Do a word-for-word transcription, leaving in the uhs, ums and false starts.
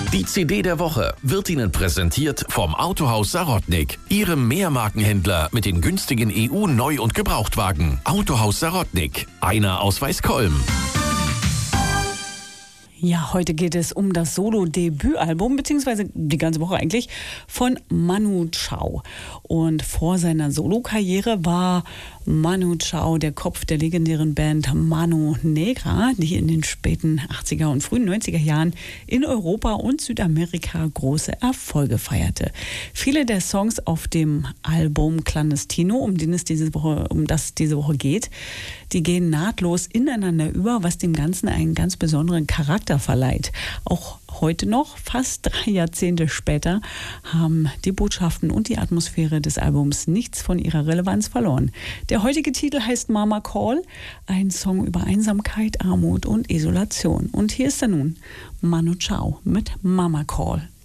Die C D der Woche wird Ihnen präsentiert vom Autohaus Sarotnik, Ihrem Mehrmarkenhändler mit den günstigen E U-Neu- und Gebrauchtwagen. Autohaus Sarotnik, einer aus Weißkolm. Ja, heute geht es um das Solo-Debütalbum, beziehungsweise die ganze Woche eigentlich, von Manu Chao. Und vor seiner Solokarriere war Manu Chao der Kopf der legendären Band Mano Negra, die in den späten achtziger und frühen neunziger Jahren in Europa und Südamerika große Erfolge feierte. Viele der Songs auf dem Album Clandestino, um den es diese Woche, um das diese Woche geht, die gehen nahtlos ineinander über, was dem Ganzen einen ganz besonderen Charakter verleiht. Auch heute noch, fast drei Jahrzehnte später, haben die Botschaften und die Atmosphäre des Albums nichts von ihrer Relevanz verloren. Der heutige Titel heißt Mama Call, ein Song über Einsamkeit, Armut und Isolation. Und hier ist er nun, Manu Chao mit Mama Call.